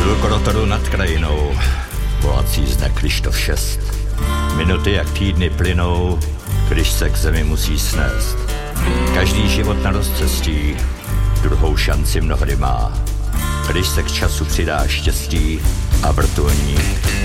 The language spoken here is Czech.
Lukorotoru nad krajinou, volací zde Kryštof 6. Minuty jak týdny plynou, když se k zemi musí snést. Každý život na rozcestí druhou šanci mnohdy má. Když se k času přidá štěstí a vrtulník